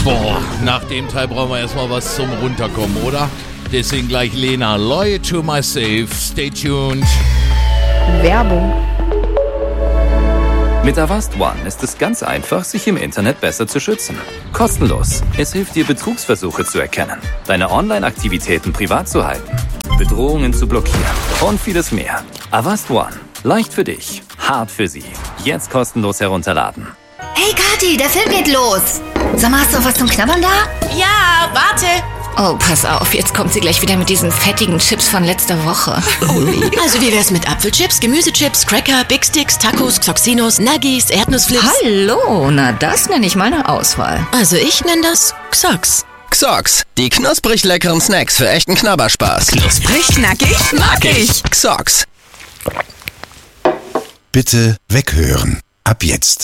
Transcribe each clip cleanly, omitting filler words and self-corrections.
Boah, nach dem Teil brauchen wir erstmal was zum Runterkommen, oder? Deswegen gleich Lena, Loyal to myself, stay tuned. Werbung. Mit Avast One ist es ganz einfach, sich im Internet besser zu schützen. Kostenlos. Es hilft dir, Betrugsversuche zu erkennen, deine Online-Aktivitäten privat zu halten, Bedrohungen zu blockieren und vieles mehr. Avast One. Leicht für dich, hart für sie. Jetzt kostenlos herunterladen. Hey Kathi, der Film geht los. Sag mal, hast du was zum Knabbern da? Ja, warte. Oh, pass auf, jetzt kommt sie gleich wieder mit diesen fettigen Chips von letzter Woche. Also wie wär's mit Apfelchips, Gemüsechips, Cracker, Big Sticks, Tacos, Xoxinos, Nuggies, Erdnussflips? Hallo, na das nenne ich mal eine Auswahl. Also ich nenne das Xox. Xox, die knusprig leckeren Snacks für echten Knabberspaß. Knusprig, knackig, mag ich. Xox. Bitte weghören. Ab jetzt.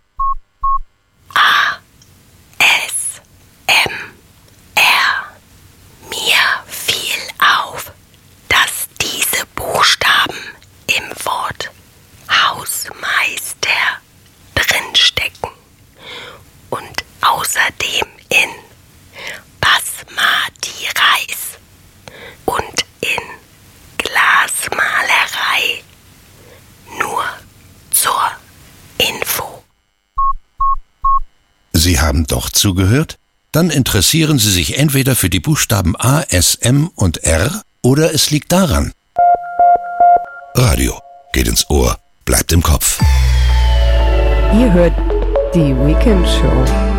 Mir fiel auf, dass diese Buchstaben im Wort Hausmeister drinstecken und außerdem in Basmati Reis und in Glasmalerei. Nur zur Info. Sie haben doch zugehört? Dann interessieren Sie sich entweder für die Buchstaben A, S, M und R oder es liegt daran. Radio geht ins Ohr, bleibt im Kopf. Ihr hört die Weekend Show.